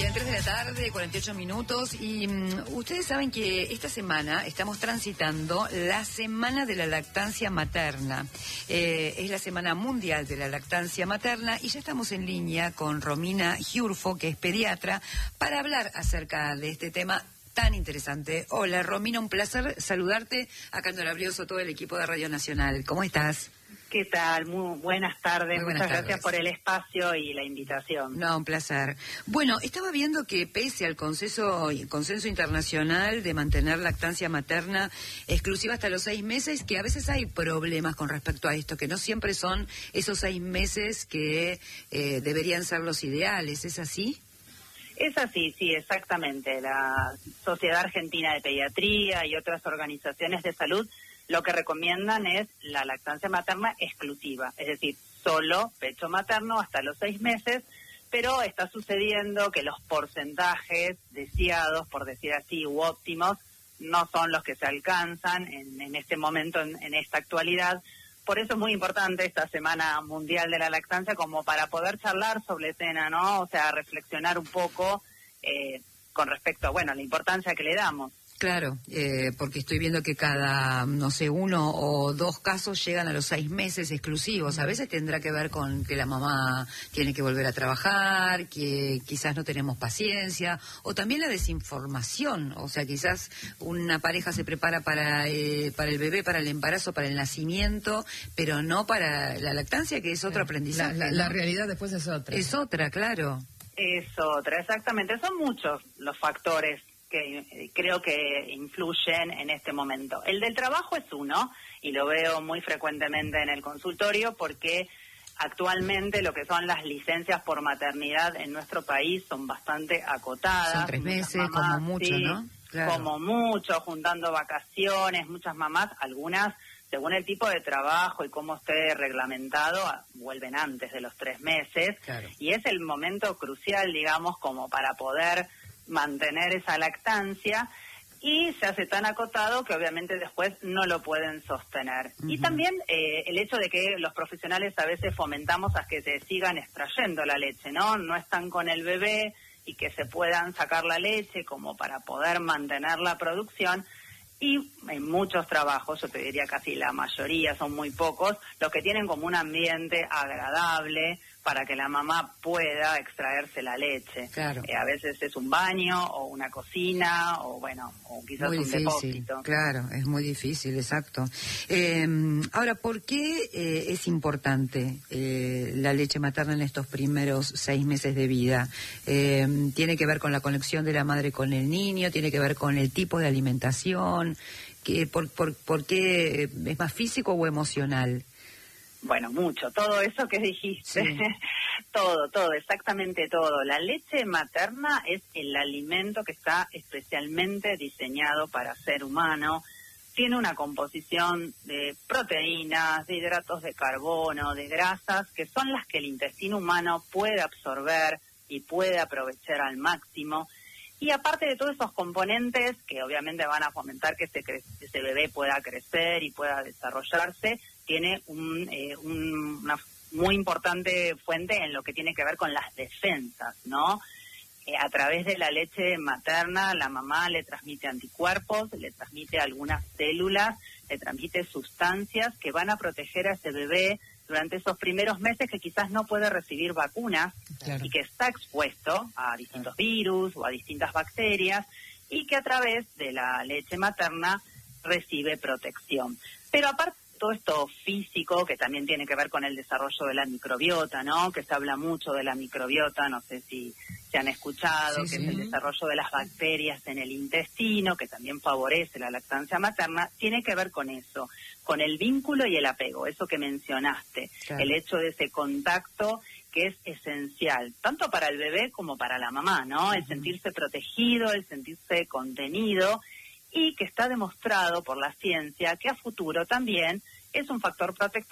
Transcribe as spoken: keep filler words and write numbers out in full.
Bien, tres de la tarde, cuarenta y ocho minutos, y um, ustedes saben que esta semana estamos transitando la Semana de la Lactancia Materna. Eh, es la Semana Mundial de la Lactancia Materna y ya estamos en línea con Romina Giurfo, que es pediatra, para hablar acerca de este tema tan interesante. Hola, Romina, un placer saludarte acá en Dolabioso, todo el equipo de Radio Nacional. ¿Cómo estás? ¿Qué tal? Muy buenas tardes. Muy buenas Muchas tardes. Gracias por el espacio y la invitación. No, un placer. Bueno, estaba viendo que pese al consenso, consenso internacional de mantener lactancia materna exclusiva hasta los seis meses, que a veces hay problemas con respecto a esto, que no siempre son esos seis meses que eh, deberían ser los ideales. ¿Es así? Es así, sí, exactamente. La Sociedad Argentina de Pediatría y otras organizaciones de salud lo que recomiendan es la lactancia materna exclusiva, es decir, solo pecho materno hasta los seis meses, pero está sucediendo que los porcentajes deseados, por decir así, u óptimos, no son los que se alcanzan en, en este momento, en, en esta actualidad. Por eso es muy importante esta Semana Mundial de la Lactancia, como para poder charlar sobre el tema, ¿no? O sea, reflexionar un poco eh, con respecto, bueno, a la importancia que le damos. Claro, eh, porque estoy viendo que cada, no sé, uno o dos casos llegan a los seis meses exclusivos. A veces tendrá que ver con que la mamá tiene que volver a trabajar, que quizás no tenemos paciencia, o también la desinformación. O sea, quizás una pareja se prepara para, eh, para el bebé, para el embarazo, para el nacimiento, pero no para la lactancia, que es otro aprendizaje. La, la, ¿no? la realidad después es otra. Es otra, claro. Es otra, exactamente. Son muchos los factores que creo que influyen en este momento. El del trabajo es uno, y lo veo muy frecuentemente en el consultorio, porque actualmente lo que son las licencias por maternidad en nuestro país son bastante acotadas. Son tres muchas meses, mamás, como mucho, sí, ¿no? Claro. Como mucho, juntando vacaciones, muchas mamás, algunas, según el tipo de trabajo y cómo esté reglamentado, vuelven antes de los tres meses. Claro. Y es el momento crucial, digamos, como para poder mantener esa lactancia, y se hace tan acotado que obviamente después no lo pueden sostener. Uh-huh. Y también eh, el hecho de que los profesionales a veces fomentamos a que se sigan extrayendo la leche, ¿no? No están con el bebé y que se puedan sacar la leche como para poder mantener la producción. Y en muchos trabajos, yo te diría casi la mayoría, son muy pocos, los que tienen como un ambiente agradable para que la mamá pueda extraerse la leche. Claro. Eh, a veces es un baño o una cocina o bueno, o quizás muy un difícil, depósito. Claro, es muy difícil, exacto. Eh, ahora, ¿por qué eh, es importante eh, la leche materna en estos primeros seis meses de vida? Eh, ¿Tiene que ver con la conexión de la madre con el niño? ¿Tiene que ver con el tipo de alimentación? ¿Qué, por, por, ¿Por qué es más físico o emocional? Bueno, mucho, todo eso que dijiste, sí. todo, todo, exactamente todo. La leche materna es el alimento que está especialmente diseñado para ser humano. Tiene una composición de proteínas, de hidratos de carbono, de grasas, que son las que el intestino humano puede absorber y puede aprovechar al máximo. Y aparte de todos esos componentes que obviamente van a fomentar que ese, cre- ese bebé pueda crecer y pueda desarrollarse, tiene un, eh, un, una muy importante fuente en lo que tiene que ver con las defensas, ¿no? Eh, a través de la leche materna, la mamá le transmite anticuerpos, le transmite algunas células, le transmite sustancias que van a proteger a ese bebé durante esos primeros meses que quizás no puede recibir vacunas, claro, y que está expuesto a distintos virus o a distintas bacterias, y que a través de la leche materna recibe protección. Pero aparte todo esto físico, que también tiene que ver con el desarrollo de la microbiota, ¿no? Que se habla mucho de la microbiota, no sé si se han escuchado, sí, que sí. Es el desarrollo de las bacterias en el intestino, que también favorece la lactancia materna, tiene que ver con eso, con el vínculo y el apego, eso que mencionaste, claro, el hecho de ese contacto que es esencial, tanto para el bebé como para la mamá, ¿no? Uh-huh. El sentirse protegido, el sentirse contenido, y que está demostrado por la ciencia que a futuro también es un factor protector